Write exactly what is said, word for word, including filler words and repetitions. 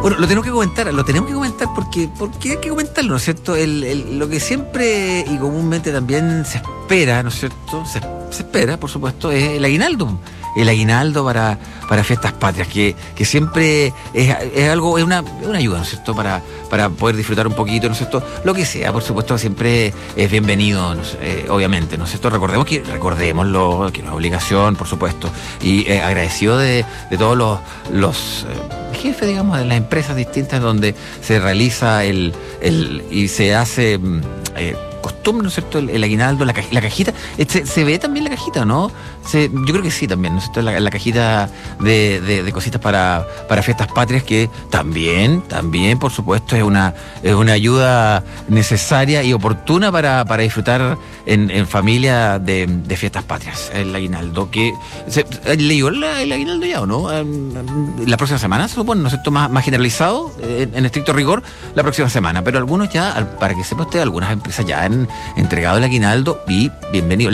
Bueno, lo tenemos que comentar, lo tenemos que comentar porque, porque hay que comentarlo, ¿no es cierto? El, el, lo que siempre y comúnmente también se espera, ¿no es cierto? Se, se espera, por supuesto, es el aguinaldo. El aguinaldo para, para fiestas patrias, que, que siempre es, es algo, es una, es una ayuda, ¿no es cierto?, para, para poder disfrutar un poquito, ¿no es cierto? Lo que sea, por supuesto, siempre es bienvenido, ¿no sé? eh, obviamente, ¿no es cierto? Recordemos que, recordémoslo, que no es obligación, por supuesto, y eh, agradecido de, de todos los, los eh, jefes, digamos, de las empresas distintas donde se realiza el, el y se hace eh, costumbre, ¿no es cierto?, el, el aguinaldo, la, caj, la cajita. Se, se ve también la cajita, ¿no? Se, yo creo que sí también, ¿no es cierto?, la, la cajita de, de, de cositas para, para fiestas patrias, que también, también, por supuesto, es una, es una ayuda necesaria y oportuna para, para disfrutar en, en familia de, de fiestas patrias. El aguinaldo, que se, ¿le llegó el, el aguinaldo ya o no? La próxima semana, se supone, ¿no es cierto?, más, más generalizado, en, en estricto rigor, la próxima semana, pero algunos ya, para que sepa usted, algunas empresas ya han entregado el aguinaldo y bienvenido.